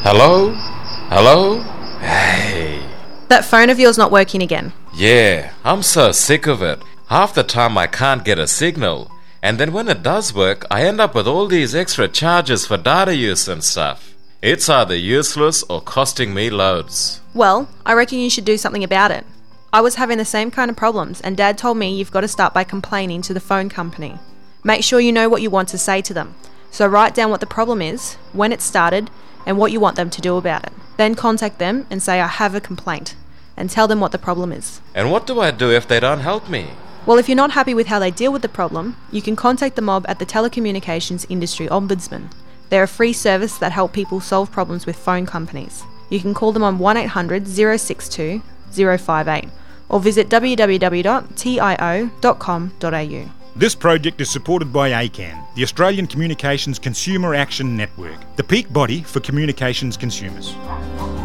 Hello? Hello? Hey. That phone of yours not working again. Yeah, I'm so sick of it. Half the time I can't get a signal. And then when it does work, I end up with all these extra charges for data use and stuff. It's either useless or costing me loads. Well, I reckon you should do something about it. I was having the same kind of problems, and Dad told me you've got to start by complaining to the phone company. Make sure you know what you want to say to them. So write down what the problem is, when it started, and what you want them to do about it. Then contact them and say I have a complaint, and tell them what the problem is. And what do I do if they don't help me? Well, if you're not happy with how they deal with the problem, you can contact the mob at the Telecommunications Industry Ombudsman. They're a free service that help people solve problems with phone companies. You can call them on 1800 062 058 or visit www.tio.com.au. This project is supported by ACAN, the Australian Communications Consumer Action Network, the peak body for communications consumers.